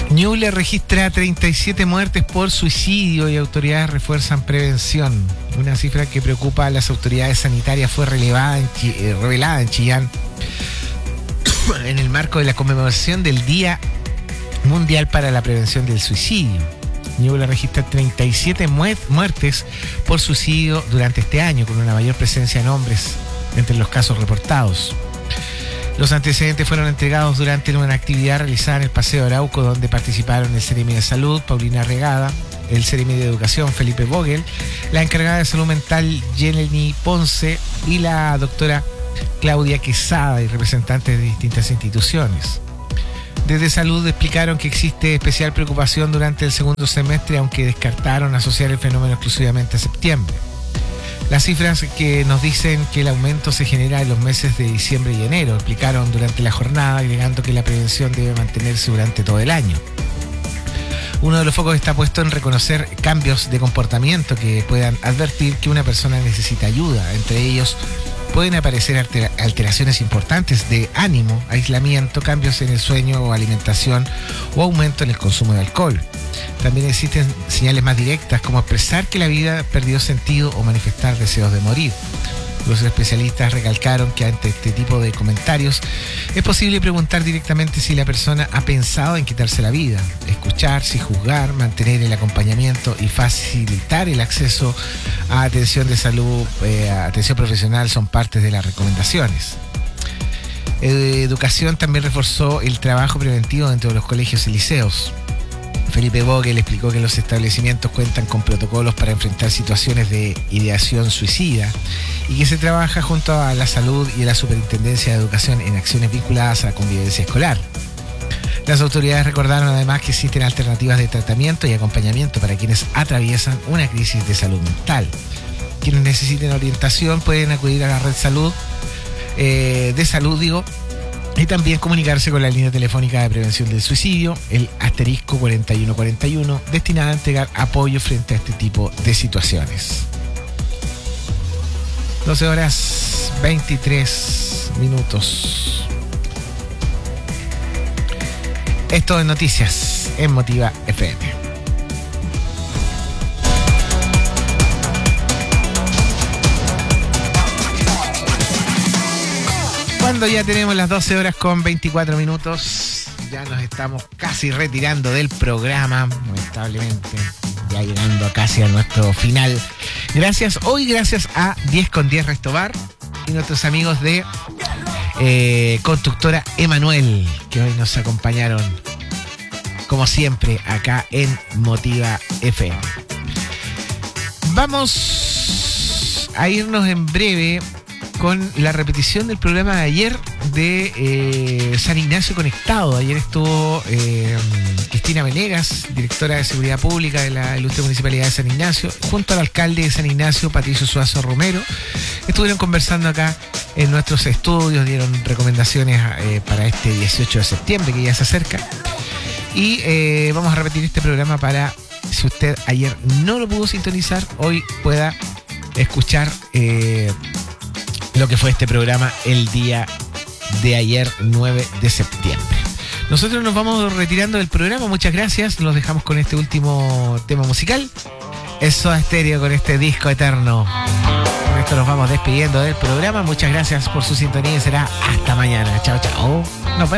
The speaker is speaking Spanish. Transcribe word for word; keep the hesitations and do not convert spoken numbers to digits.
Ñuble registra treinta y siete muertes por suicidio y autoridades refuerzan prevención. Una cifra que preocupa a las autoridades sanitarias fue relevada en Chi- eh, revelada en Chillán en el marco de la conmemoración del Día Mundial para la Prevención del Suicidio. Ñuble registra treinta y siete mu- muertes por suicidio durante este año, con una mayor presencia en hombres entre los casos reportados. Los antecedentes fueron entregados durante una actividad realizada en el Paseo Arauco, donde participaron el Seremi de Salud, Paulina Regada, el Seremi de Educación, Felipe Vogel, la encargada de Salud Mental, Jenny Ponce, y la doctora Claudia Quesada, y representantes de distintas instituciones. Desde Salud explicaron que existe especial preocupación durante el segundo semestre, aunque descartaron asociar el fenómeno exclusivamente a septiembre. Las cifras que nos dicen que el aumento se genera en los meses de diciembre y enero, explicaron durante la jornada, agregando que la prevención debe mantenerse durante todo el año. Uno de los focos está puesto en reconocer cambios de comportamiento que puedan advertir que una persona necesita ayuda. Entre ellos pueden aparecer alter- alteraciones importantes de ánimo, aislamiento, cambios en el sueño o alimentación o aumento en el consumo de alcohol. También existen señales más directas, como expresar que la vida perdió sentido o manifestar deseos de morir. Los especialistas recalcaron que ante este tipo de comentarios es posible preguntar directamente si la persona ha pensado en quitarse la vida, escuchar, sin juzgar, mantener el acompañamiento y facilitar el acceso a atención de salud, eh, a atención profesional son partes de las recomendaciones. Educación también reforzó el trabajo preventivo dentro de los colegios y liceos. Felipe Vogel explicó que los establecimientos cuentan con protocolos para enfrentar situaciones de ideación suicida y que se trabaja junto a la salud y a la Superintendencia de Educación en acciones vinculadas a la convivencia escolar. Las autoridades recordaron además que existen alternativas de tratamiento y acompañamiento para quienes atraviesan una crisis de salud mental. Quienes necesiten orientación pueden acudir a la red salud eh, de salud, digo, y también comunicarse con la línea telefónica de prevención del suicidio, el asterisco cuarenta y uno cuarenta y uno, destinada a entregar apoyo frente a este tipo de situaciones. doce horas veintitrés minutos. Esto es Noticias en Motiva F M. Cuando ya tenemos las doce horas con veinticuatro minutos, ya nos estamos casi retirando del programa, lamentablemente, ya llegando casi a nuestro final. Gracias, hoy gracias a diez con diez Restobar y nuestros amigos de eh, Constructora Emanuel, que hoy nos acompañaron, como siempre, acá en Motiva F M. Vamos a irnos en breve con la repetición del programa de ayer de eh, San Ignacio Conectado. Ayer estuvo eh, Cristina Venegas, directora de Seguridad Pública de la Ilustre Municipalidad de San Ignacio, junto al alcalde de San Ignacio, Patricio Suazo Romero. Estuvieron conversando acá en nuestros estudios, dieron recomendaciones eh, para este dieciocho de septiembre, que ya se acerca. Y eh, vamos a repetir este programa para, si usted ayer no lo pudo sintonizar, hoy pueda escuchar eh, lo que fue este programa el día de ayer, nueve de septiembre. Nosotros nos vamos retirando del programa, muchas gracias, los dejamos con este último tema musical, es Soda Stereo con este Disco Eterno. Con esto nos vamos despidiendo del programa, muchas gracias por su sintonía y será hasta mañana. Chao, chao. Nos vemos.